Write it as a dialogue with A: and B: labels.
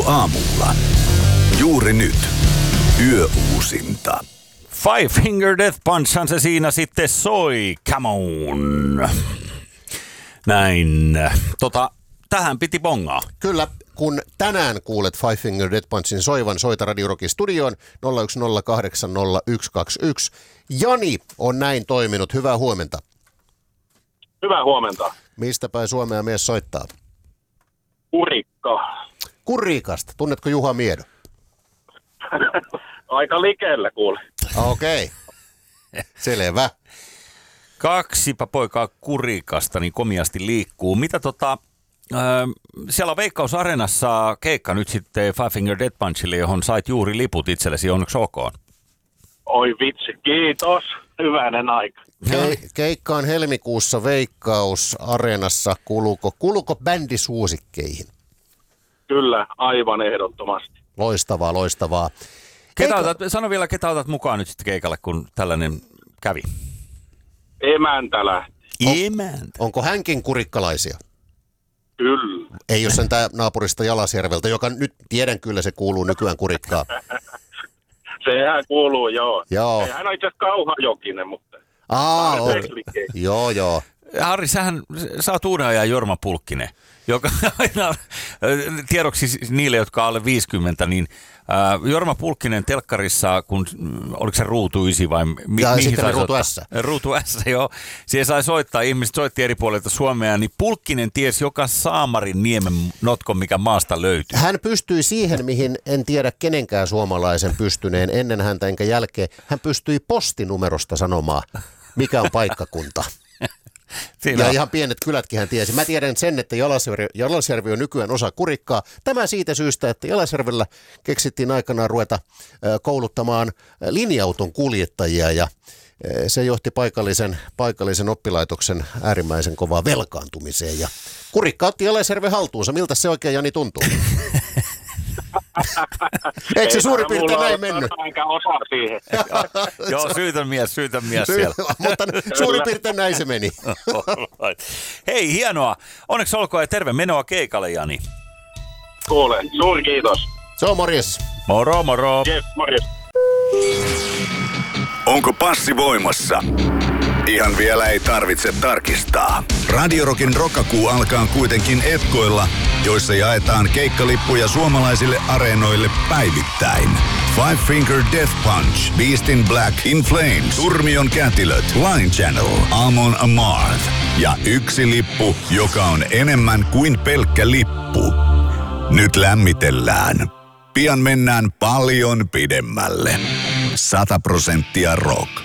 A: aamulla. Juuri nyt. Yöuusinta.
B: Five Finger Death Punchhan se siinä sitten soi. Come on. Näin. Tähän piti bongaa.
C: Kyllä, kun tänään kuulet Five Finger Death Punchin soivan, soita Radio Rockin studioon 010800121. Jani on näin toiminut. Hyvää huomenta.
D: Hyvää huomenta.
C: Mistä päin Suomea mies soittaa?
D: Kurikka.
C: Kurikasta. Tunnetko Juha Miedo?
D: Aika likellä kuule.
C: Okei. Selvä.
B: Kaksipa poikaa Kurikasta, niin komiasti liikkuu. Mitä siellä on Veikkaus Areenassa keikka nyt sitten Five Finger Death Punchille, johon sait juuri liput itsellesi, onneksi olkoon.
D: Oi vitsi, kiitos. Hyvänen aika.
C: Keikka on helmikuussa Veikkaus Areenassa. Kuuluuko bändi suosikkeihin?
D: Kyllä, aivan ehdottomasti.
C: Loistavaa.
B: Sano vielä, ketä otat mukaan nyt sitten keikalle, kun tällainen kävi.
D: Emäntä lähti.
B: Emäntä.
C: Onko hänkin kurikkalaisia?
D: Kyllä.
C: Ei ole sentään naapurista Jalasjärveltä, joka nyt tiedän kyllä se kuuluu nykyään Kurikkaan.
D: Sehän kuuluu, joo.
B: Hän
D: on itse asiassa Kauhajokinen, mutta...
C: Okay. Joo.
B: Harri, sä oot uuden ajan Jorma Pulkkinen, joka aina, tiedoksi niille, jotka on alle 50, niin Jorma Pulkkinen telkkarissa, kun oliko se Ruutu 9 vai mihin sai
C: Ruutu S.
B: Ruutu S, joo. Siihen sai soittaa, ihmiset soitti eri puolilta Suomea, niin Pulkkinen tiesi joka saamarin niemen notkon, mikä maasta löytyy.
C: Hän pystyi siihen, mihin en tiedä kenenkään suomalaisen pystyneen ennen häntä enkä jälkeen. Hän pystyi postinumerosta sanomaan, mikä on paikkakunta. Ja ihan pienet kylätkin hän tiesi. Mä tiedän sen, että Jalasjärvi on nykyään osa Kurikkaa. Tämä siitä syystä, että Jalasjärvellä keksittiin aikanaan ruveta kouluttamaan linja-auton kuljettajia ja se johti paikallisen oppilaitoksen äärimmäisen kovaa velkaantumiseen. Ja Kurikka otti Jalasjärven haltuunsa. Miltä se oikein, Jani, tuntuu? Eikö se suurin piirtein näin mennyt?
D: Enkä osaa siihen.
B: Joo, syytän mies siellä.
C: Mutta suurin piirtein näin se meni.
B: Hei, hienoa. Onneksi olkoon ja terve menoa keikalle, Jani.
D: Kuule, suuri kiitos.
C: Se on morjes.
B: Moro.
D: Yes, morjes.
A: Onko passi voimassa? Ihan vielä ei tarvitse tarkistaa. Radio Rockin Rokkakuu alkaa kuitenkin etkoilla, joissa jaetaan keikkalippuja suomalaisille areenoille päivittäin. Five Finger Death Punch, Beast in Black, In Flames, Turmion Kätilöt, Line Channel, Amon Amarth ja yksi lippu, joka on enemmän kuin pelkkä lippu. Nyt lämmitellään. Pian mennään paljon pidemmälle. 100% rock.